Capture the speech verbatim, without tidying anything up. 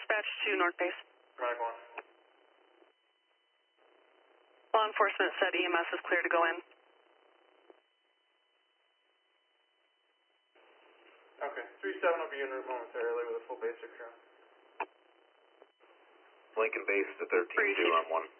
Dispatch to North Base. Mag one. Law enforcement said E M S is clear to go in. Okay, three seven will be en route momentarily with a full basic crew. Lincoln Base to thirteen two on one.